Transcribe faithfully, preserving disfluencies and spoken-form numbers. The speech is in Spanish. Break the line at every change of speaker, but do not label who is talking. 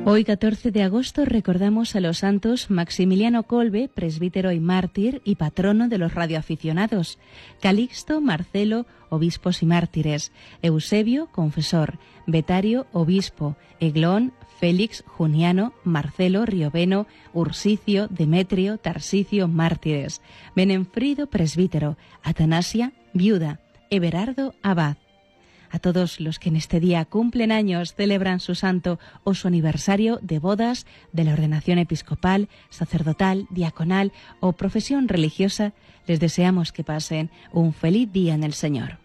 Hoy, catorce de agosto, recordamos a los santos Maximiliano Kolbe, presbítero y mártir y patrono de los radioaficionados; Calixto, Marcelo, obispos y mártires; Eusebio, confesor; Betario, obispo; Eglón, Félix, Juniano, Marcelo, Rioveno, Ursicio, Demetrio, Tarsicio, mártires; Benenfrido, presbítero; Atanasia, viuda; Everardo, abad. A todos los que en este día cumplen años, celebran su santo o su aniversario de bodas, de la ordenación episcopal, sacerdotal, diaconal o profesión religiosa, les deseamos que pasen un feliz día en el Señor.